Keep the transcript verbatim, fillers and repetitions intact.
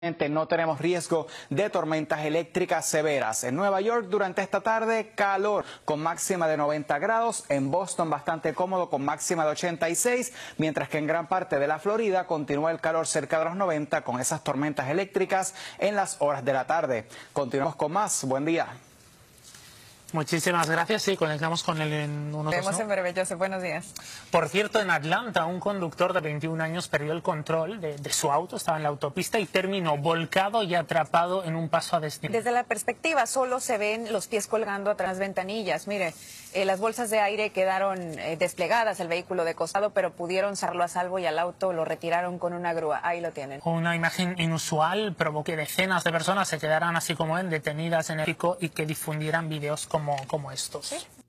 No tenemos riesgo de tormentas eléctricas severas. En Nueva York durante esta tarde calor con máxima de noventa grados, en Boston bastante cómodo con máxima de ochenta y seis, mientras que en gran parte de la Florida continúa el calor cerca de los noventa con esas tormentas eléctricas en las horas de la tarde. Continuamos con más. Buen día. Muchísimas gracias. Sí, conectamos con él en unos Vemos ¿no? en breve, Joseph. Buenos días. Por cierto, en Atlanta, un conductor de veintiún años perdió el control de, de su auto, estaba en la autopista y terminó volcado y atrapado en un paso a destino. Desde la perspectiva, solo se ven los pies colgando atrás ventanillas. Mire, eh, las bolsas de aire quedaron eh, desplegadas, el vehículo de costado, pero pudieron sacarlo a salvo y al auto lo retiraron con una grúa. Ahí lo tienen. Una imagen inusual provocó que decenas de personas se quedaran así como él, detenidas en el pico y que difundieran videos como, como estos. ¿Sí?